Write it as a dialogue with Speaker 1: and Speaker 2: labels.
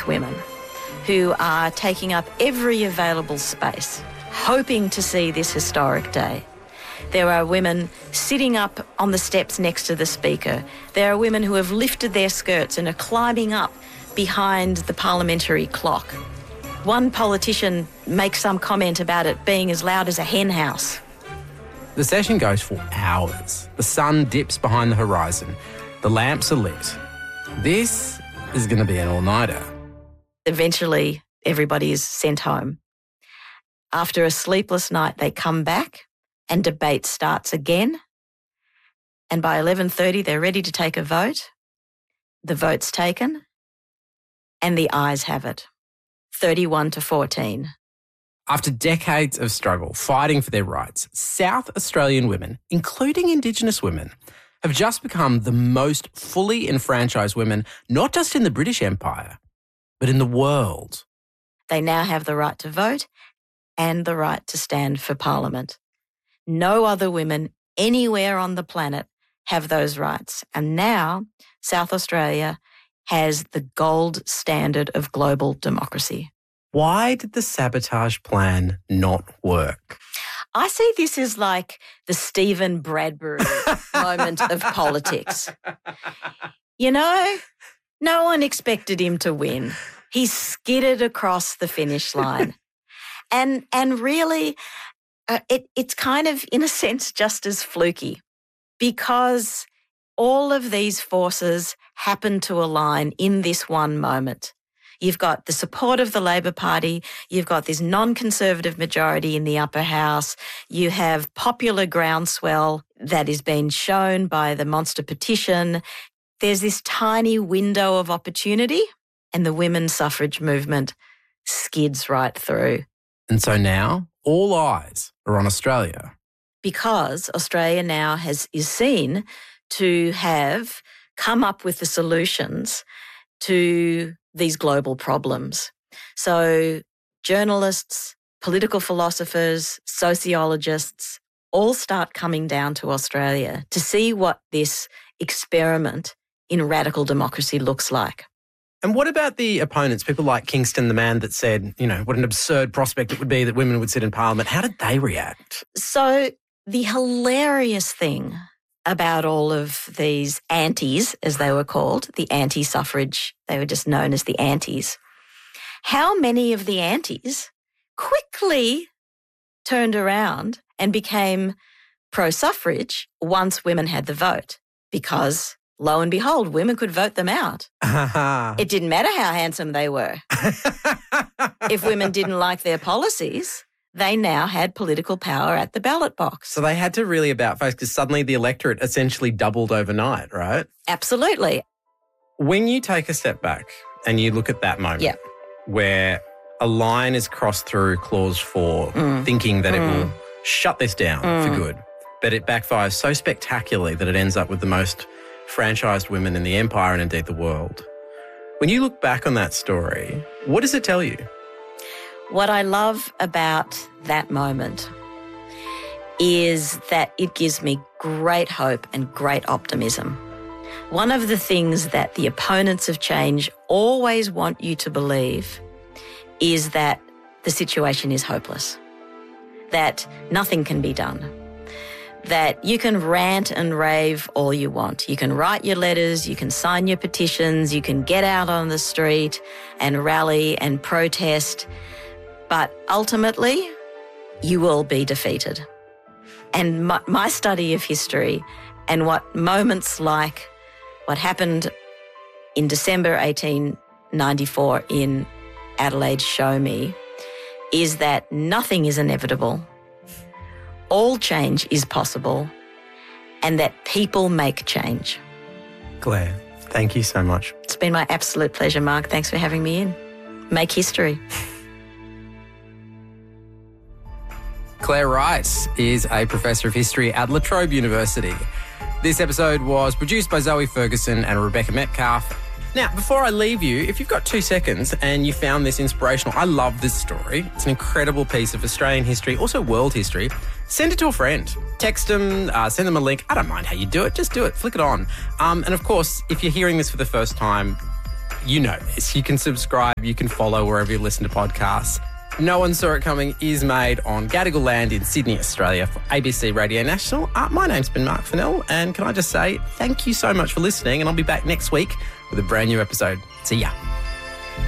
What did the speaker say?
Speaker 1: with women who are taking up every available space, hoping to see this historic day. There are women sitting up on the steps next to the Speaker. There are women who have lifted their skirts and are climbing up behind the parliamentary clock. One politician makes some comment about it being as loud as a hen house.
Speaker 2: The session goes for hours. The sun dips behind the horizon. The lamps are lit. This is going to be an all-nighter.
Speaker 1: Eventually, everybody is sent home. After a sleepless night, they come back and debate starts again. And by 11:30, they're ready to take a vote. The vote's taken and the ayes have it, 31-14.
Speaker 2: After decades of struggle, fighting for their rights, South Australian women, including Indigenous women, have just become the most fully enfranchised women, not just in the British Empire, but in the world.
Speaker 1: They now have the right to vote and the right to stand for Parliament. No other women anywhere on the planet have those rights. And now South Australia has the gold standard of global democracy.
Speaker 2: Why did the sabotage plan not work?
Speaker 1: I see this as like the Stephen Bradbury moment of politics. You know, no one expected him to win. He skidded across the finish line. And really, it's kind of, in a sense, just as fluky because all of these forces happen to align in this one moment. You've got the support of the Labor Party. You've got this non-conservative majority in the upper house. You have popular groundswell that is being shown by the monster petition. There's this tiny window of opportunity and the women's suffrage movement skids right through.
Speaker 2: And so now all eyes are on Australia.
Speaker 1: Because Australia now is seen to have come up with the solutions to these global problems. So journalists, political philosophers, sociologists all start coming down to Australia to see what this experiment in radical democracy looks like.
Speaker 2: And what about the opponents, people like Kingston, the man that said, you know, what an absurd prospect it would be that women would sit in Parliament? How did they react?
Speaker 1: So the hilarious thing about all of these antis, as they were called, the anti-suffrage, they were just known as the antis, how many of the antis quickly turned around and became pro-suffrage once women had the vote because, lo and behold, women could vote them out. It didn't matter how handsome they were. If women didn't like their policies, they now had political power at the ballot box.
Speaker 2: So they had to really about face because suddenly the electorate essentially doubled overnight, right?
Speaker 1: Absolutely.
Speaker 2: When you take a step back and you look at that moment where a line is crossed through Clause 4 thinking that it will shut this down for good, but it backfires so spectacularly that it ends up with the most franchised women in the empire and indeed the world. When you look back on that story, what does it tell you?
Speaker 1: What I love about that moment is that it gives me great hope and great optimism. One of the things that the opponents of change always want you to believe is that the situation is hopeless, that nothing can be done, that you can rant and rave all you want. You can write your letters, you can sign your petitions, you can get out on the street and rally and protest, but ultimately you will be defeated. And my study of history and what moments like what happened in December 1894 in Adelaide show me is that nothing is inevitable, all change is possible, and that people make change.
Speaker 2: Claire, thank you so much.
Speaker 1: It's been my absolute pleasure, Mark. Thanks for having me in. Make history.
Speaker 2: Claire Rice is a professor of history at La Trobe University. This episode was produced by Zoe Ferguson and Rebecca Metcalf. Now, before I leave you, if you've got 2 seconds and you found this inspirational, I love this story. It's an incredible piece of Australian history, also world history. Send it to a friend. Text them, send them a link. I don't mind how you do it. Just do it. Flick it on. And of course, if you're hearing this for the first time, you know this. You can subscribe, you can follow wherever you listen to podcasts. No One Saw It Coming is made on Gadigal land in Sydney, Australia for ABC Radio National. My name's been Mark Fennell, and can I just say thank you so much for listening, and I'll be back next week with a brand new episode. See ya.